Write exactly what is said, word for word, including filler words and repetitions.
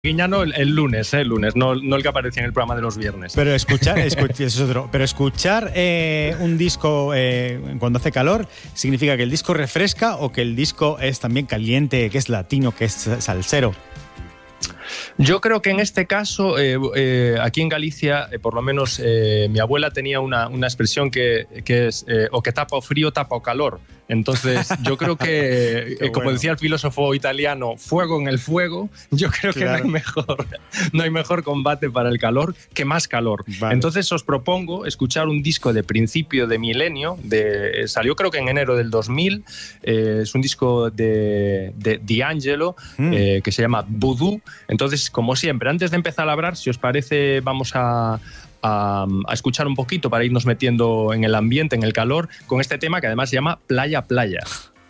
Guiñano el, el lunes, eh, el lunes, no, no el que aparecía en el programa de los viernes. Pero escuchar, escuchar, eso es otro, pero escuchar eh, un disco eh, cuando hace calor, ¿significa que el disco refresca o que el disco es también caliente, que es latino, que es salsero? Yo creo que en este caso, eh, eh, aquí en Galicia, eh, por lo menos eh, mi abuela tenía una, una expresión que, que es eh, o que tapa o frío, tapa o calor. Entonces yo creo que, eh, como bueno. decía el filósofo italiano, fuego en el fuego, yo creo claro. que no hay, mejor, no hay mejor combate para el calor que más calor. Vale. Entonces os propongo escuchar un disco de principio de milenio, de, salió creo que en enero del dos mil, eh, es un disco de, de D'Angelo, mm. eh, que se llama Voodoo. Entonces, como siempre, antes de empezar a hablar, si os parece, vamos a... A, a escuchar un poquito para irnos metiendo en el ambiente, en el calor, con este tema que además se llama Playa Playa.